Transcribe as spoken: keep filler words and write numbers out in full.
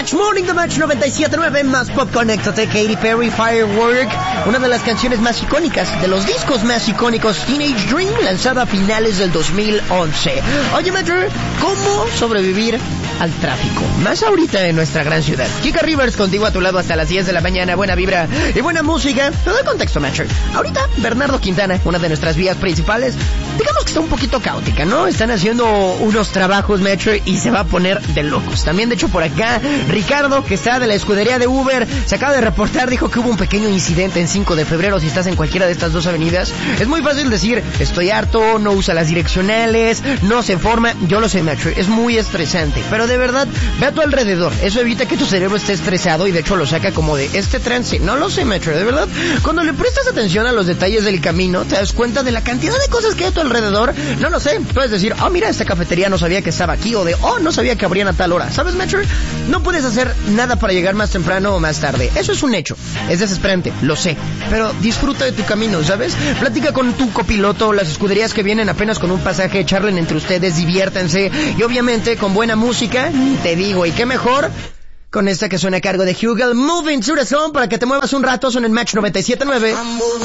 Match Morning de Match noventa y siete punto nueve, más Pop Conéctate, Katy Perry, Firework, una de las canciones más icónicas, de los discos más icónicos, Teenage Dream, lanzada a finales del dos mil once. Oye, Metro, ¿cómo sobrevivir al tráfico? Más ahorita en nuestra gran ciudad. Kika Rivers contigo a tu lado hasta las diez de la mañana, buena vibra y buena música. Te doy contexto, Metro. Ahorita, Bernardo Quintana, una de nuestras vías principales, digamos que está un poquito caótica, ¿no? Están haciendo unos trabajos, Metro, y se va a poner de locos. También, de hecho, por acá, Ricardo, que está de la escudería de Uber, se acaba de reportar, dijo que hubo un pequeño incidente en cinco de febrero. Si estás en cualquiera de estas dos avenidas, es muy fácil decir, estoy harto, no usa las direccionales, no se forma. Yo lo sé, Metro, es muy estresante, pero de verdad, ve a tu alrededor. Eso evita que tu cerebro esté estresado y de hecho lo saca como de este trance. No lo sé, Metro, de verdad. Cuando le prestas atención a los detalles del camino, te das cuenta de la cantidad de cosas que hay a tu alrededor. No lo sé, puedes decir, oh, mira, esta cafetería no sabía que estaba aquí, o de, oh, no sabía que abrían a tal hora. ¿Sabes, Metro? No puedes hacer nada para llegar más temprano o más tarde. Eso es un hecho. Es desesperante, lo sé. Pero disfruta de tu camino, ¿sabes? Platica con tu copiloto, las escuderías que vienen apenas con un pasaje, charlen entre ustedes, diviértanse. Y obviamente con buena música, te digo, ¿y qué mejor? Con esta que suena a cargo de Hugel, Moving to the Zone, para que te muevas un rato. Son en Match noventa y siete punto nueve.